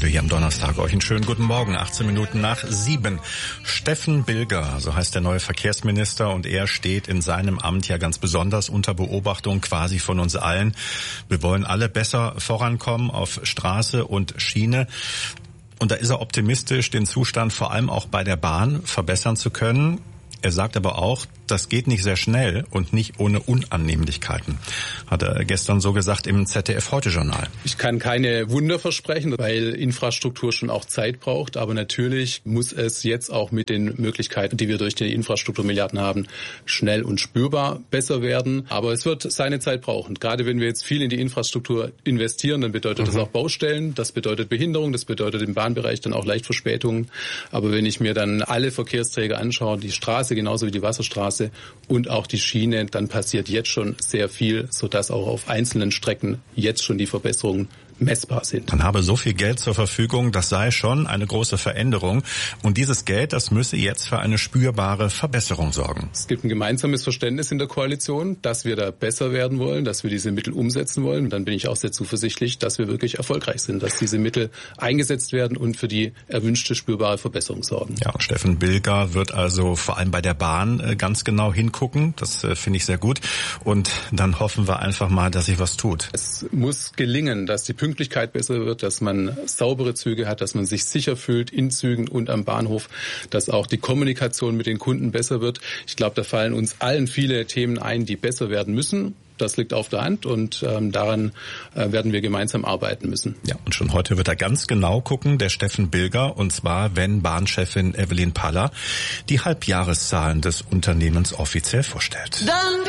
Radio hier am Donnerstag. Euch einen schönen guten Morgen, 18 Minuten nach 7. Steffen Bilger, so heißt der neue Verkehrsminister, und er steht in seinem Amt ja ganz besonders unter Beobachtung quasi von uns allen. Wir wollen alle besser vorankommen auf Straße und Schiene. Und da ist er optimistisch, den Zustand vor allem auch bei der Bahn verbessern zu können. Er sagt aber auch, das geht nicht sehr schnell und nicht ohne Unannehmlichkeiten, hat er gestern so gesagt im ZDF-Heute-Journal. Ich kann keine Wunder versprechen, weil Infrastruktur schon auch Zeit braucht. Aber natürlich muss es jetzt auch mit den Möglichkeiten, die wir durch die Infrastrukturmilliarden haben, schnell und spürbar besser werden. Aber es wird seine Zeit brauchen. Gerade wenn wir jetzt viel in die Infrastruktur investieren, dann bedeutet das auch Baustellen, das bedeutet Behinderung, das bedeutet im Bahnbereich dann auch leicht Verspätungen. Aber wenn ich mir dann alle Verkehrsträger anschaue, die Straße genauso wie die Wasserstraße und auch die Schiene, dann passiert jetzt schon sehr viel, sodass auch auf einzelnen Strecken jetzt schon die Verbesserungen messbar sind. Man habe so viel Geld zur Verfügung, das sei schon eine große Veränderung. Und dieses Geld, das müsse jetzt für eine spürbare Verbesserung sorgen. Es gibt ein gemeinsames Verständnis in der Koalition, dass wir da besser werden wollen, dass wir diese Mittel umsetzen wollen. Und dann bin ich auch sehr zuversichtlich, dass wir wirklich erfolgreich sind, dass diese Mittel eingesetzt werden und für die erwünschte spürbare Verbesserung sorgen. Ja, Steffen Bilger wird also vor allem bei der Bahn ganz genau hingucken. Das finde ich sehr gut. Und dann hoffen wir einfach mal, dass sich was tut. Es muss gelingen, dass die Pünktlichkeit besser wird, dass man saubere Züge hat, dass man sich sicher fühlt in Zügen und am Bahnhof, dass auch die Kommunikation mit den Kunden besser wird. Ich glaube, da fallen uns allen viele Themen ein, die besser werden müssen. Das liegt auf der Hand und daran werden wir gemeinsam arbeiten müssen. Ja, und schon heute wird er ganz genau gucken, der Steffen Bilger, und zwar, wenn Bahnchefin Evelyn Paller die Halbjahreszahlen des Unternehmens offiziell vorstellt.